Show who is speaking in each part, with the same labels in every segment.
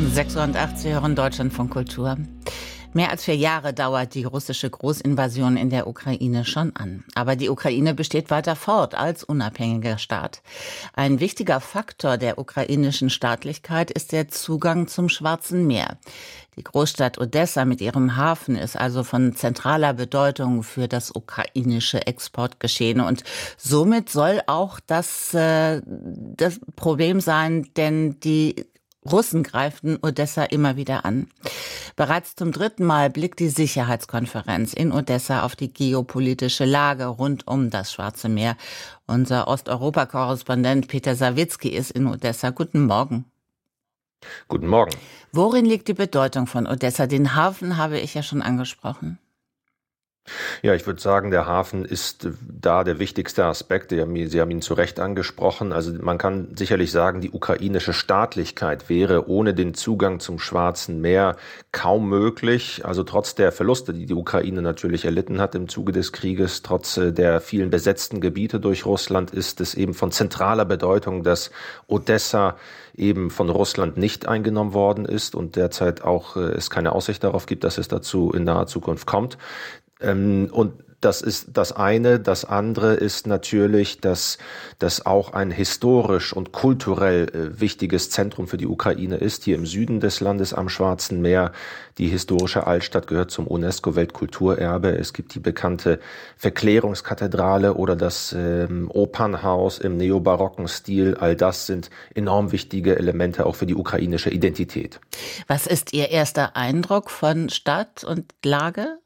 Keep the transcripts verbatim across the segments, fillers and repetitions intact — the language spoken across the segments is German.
Speaker 1: sechs Uhr und acht, Sie hören Deutschlandfunk Kultur. Mehr als vier Jahre dauert die russische Großinvasion in der Ukraine schon an. Aber die Ukraine besteht weiter fort als unabhängiger Staat. Ein wichtiger Faktor der ukrainischen Staatlichkeit ist der Zugang zum Schwarzen Meer. Die Großstadt Odessa mit ihrem Hafen ist also von zentraler Bedeutung für das ukrainische Exportgeschehen. Und somit soll auch das, äh, das Problem sein, denn die Russen greifen Odessa immer wieder an. Bereits zum dritten Mal blickt die Sicherheitskonferenz in Odessa auf die geopolitische Lage rund um das Schwarze Meer. Unser Osteuropa-Korrespondent Peter Sawicki ist in Odessa. Guten Morgen.
Speaker 2: Guten Morgen.
Speaker 1: Worin liegt die Bedeutung von Odessa? Den Hafen habe ich ja schon angesprochen.
Speaker 2: Ja, ich würde sagen, der Hafen ist da der wichtigste Aspekt. Sie haben ihn zu Recht angesprochen. Also man kann sicherlich sagen, die ukrainische Staatlichkeit wäre ohne den Zugang zum Schwarzen Meer kaum möglich. Also trotz der Verluste, die die Ukraine natürlich erlitten hat im Zuge des Krieges, trotz der vielen besetzten Gebiete durch Russland, ist es eben von zentraler Bedeutung, dass Odessa eben von Russland nicht eingenommen worden ist und derzeit auch äh, es keine Aussicht darauf gibt, dass es dazu in naher Zukunft kommt. Ähm, und das ist das eine. Das andere ist natürlich, dass das auch ein historisch und kulturell äh, wichtiges Zentrum für die Ukraine ist. Hier im Süden des Landes am Schwarzen Meer. Die historische Altstadt gehört zum UNESCO-Weltkulturerbe. Es gibt die bekannte Verklärungskathedrale oder das ähm, Opernhaus im neobarocken Stil. All das sind enorm wichtige Elemente auch für die ukrainische Identität.
Speaker 1: Was ist Ihr erster Eindruck von Stadt und Lage?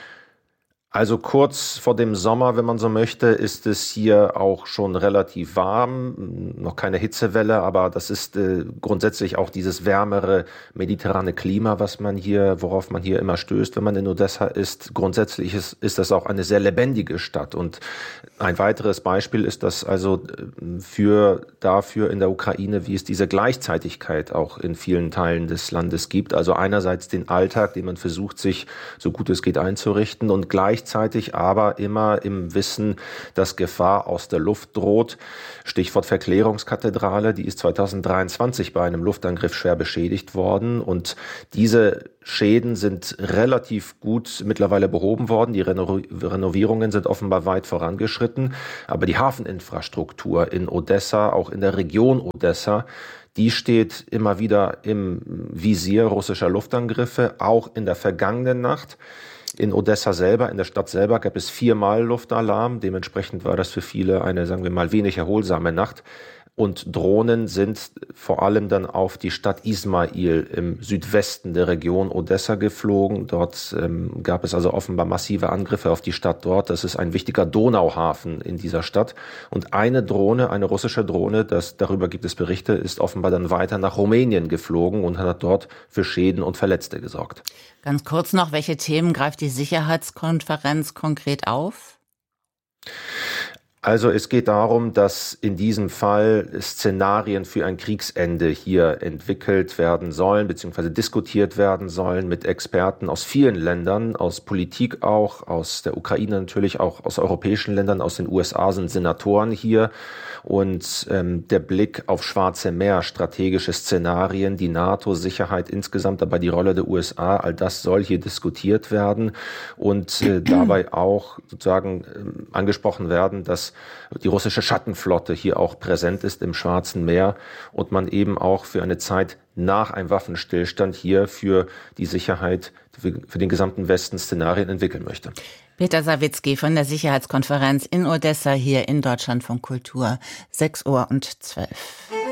Speaker 2: Also kurz vor dem Sommer, wenn man so möchte, ist es hier auch schon relativ warm. Noch keine Hitzewelle, aber das ist äh, grundsätzlich auch dieses wärmere mediterrane Klima, was man hier, worauf man hier immer stößt, wenn man in Odessa ist. Grundsätzlich ist, ist das auch eine sehr lebendige Stadt. Und ein weiteres Beispiel ist das also für dafür in der Ukraine, wie es diese Gleichzeitigkeit auch in vielen Teilen des Landes gibt. Also einerseits den Alltag, den man versucht, sich so gut es geht einzurichten und gleichzeitig Gleichzeitig aber immer im Wissen, dass Gefahr aus der Luft droht. Stichwort Verklärungskathedrale, die ist zweitausenddreiundzwanzig bei einem Luftangriff schwer beschädigt worden. Und diese Schäden sind relativ gut mittlerweile behoben worden. Die Reno- Renovierungen sind offenbar weit vorangeschritten. Aber die Hafeninfrastruktur in Odessa, auch in der Region Odessa, die steht immer wieder im Visier russischer Luftangriffe, auch in der vergangenen Nacht. In Odessa selber, in der Stadt selber, gab es viermal Luftalarm. Dementsprechend war das für viele eine, sagen wir mal, wenig erholsame Nacht. Und Drohnen sind vor allem dann auf die Stadt Ismail im Südwesten der Region Odessa geflogen. Dort ähm, gab es also offenbar massive Angriffe auf die Stadt dort. Das ist ein wichtiger Donauhafen in dieser Stadt. Und eine Drohne, eine russische Drohne, das, darüber gibt es Berichte, ist offenbar dann weiter nach Rumänien geflogen und hat dort für Schäden und Verletzte gesorgt.
Speaker 1: Ganz kurz noch, welche Themen greift die Sicherheitskonferenz konkret auf?
Speaker 2: Also es geht darum, dass in diesem Fall Szenarien für ein Kriegsende hier entwickelt werden sollen, beziehungsweise diskutiert werden sollen mit Experten aus vielen Ländern, aus Politik auch, aus der Ukraine natürlich, auch aus europäischen Ländern, aus den U S A sind Senatoren hier. Und ähm, der Blick auf Schwarze Meer, strategische Szenarien, die NATO-Sicherheit insgesamt, aber die Rolle der U S A, all das soll hier diskutiert werden und äh, dabei auch sozusagen äh, angesprochen werden, dass die russische Schattenflotte hier auch präsent ist im Schwarzen Meer und man eben auch für eine Zeit nach einem Waffenstillstand hier für die Sicherheit, für, für den gesamten Westen Szenarien entwickeln möchte.
Speaker 1: Peter Sawicki von der Sicherheitskonferenz in Odessa hier in Deutschlandfunk Kultur, sechs Uhr und zwölf.